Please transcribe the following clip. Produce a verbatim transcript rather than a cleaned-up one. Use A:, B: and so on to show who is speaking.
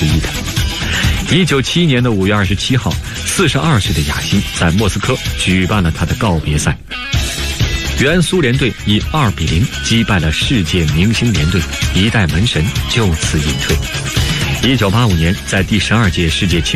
A: 之一的。一九七一年的五月二十七号，四十二岁的雅辛在莫斯科举办了他的告别赛。原苏联队以二比零击败了世界明星联队，一代门神就此隐退。一九八五年，在第十二届世界青